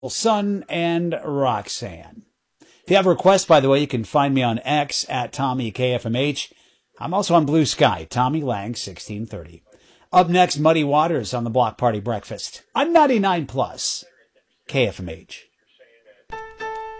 Sun and Roxanne. If you have a request, by the way, you can find me on X at TommyKFMH. I'm also on Blue Sky, Tommy Lang 1630. Up next, Muddy Waters on the Block Party Breakfast on 99 Plus KFMH.